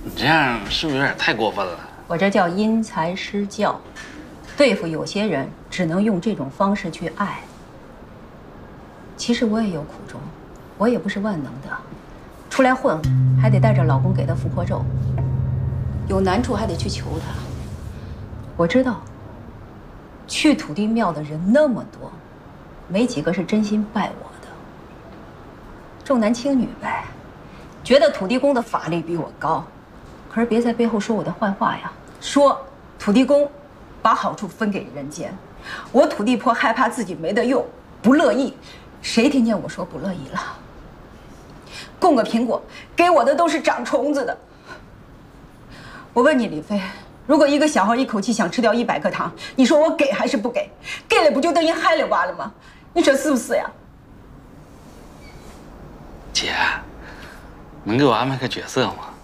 你这样是不是有点太过分了？ 我这叫因材施教，对付有些人只能用这种方式去爱。其实我也有苦衷，我也不是万能的，出来混还得带着老公给的富婆咒，有难处还得去求他。我知道，去土地庙的人那么多，没几个是真心拜我的，重男轻女呗，觉得土地公的法力比我高。可是别在背后说我的坏话呀，说土地公把好处分给人间，我土地婆害怕自己没得用，不乐意。谁听见我说不乐意了？供个苹果，给我的都是长虫子的。我问你，李飞，如果一个小孩一口气想吃掉100颗糖，你说我给还是不给？给了不就等于害了娃了吗？你说是不是呀？ 姐，能给我安排个角色吗？